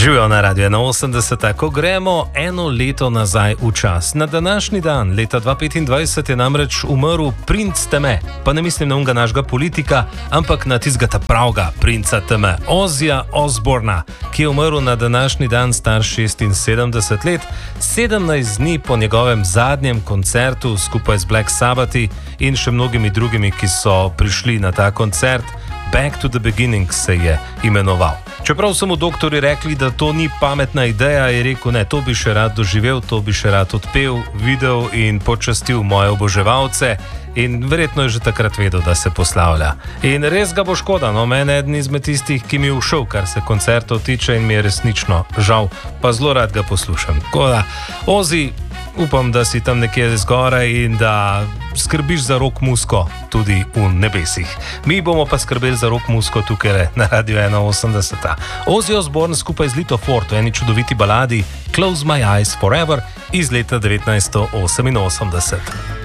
Živijo na Radio 81, ko gremo eno leto nazaj v čas. Na današnji dan, leta 2025, je namreč umrl princ teme. Pa ne mislim na unga našega politika, ampak na tistega pravega princa teme, Ozzyja Osbourna, ki je umrl na današnji dan star 76 let, 17 dni po njegovem zadnjem koncertu skupaj z Black Sabbathi in še mnogimi drugimi, ki so prišli na ta koncert. Back to the Beginning se je imenoval. Čeprav so mu doktori rekli, da to ni pametna ideja, je rekel, ne, to bi še rad doživel, to bi še rad odpel, videl in počastil moje oboževalce. In verjetno je že takrat vedel, da se poslavlja. In res ga bo škoda, no, mene eden izmed tistih, ki mi je všel, kar se koncertov tiče in mi je resnično žal, pa zelo rad ga poslušam. Tako da, Ozzy, upam, da si tam nekje zgoraj in da skrbiš za rock muziko tudi v nebesih. Mi bomo pa skrbeli za rock muziko tukaj na Radio 81. Ozzy Osbourne skupaj z Lito Ford v eni čudoviti baladi Close My Eyes Forever iz leta 1988.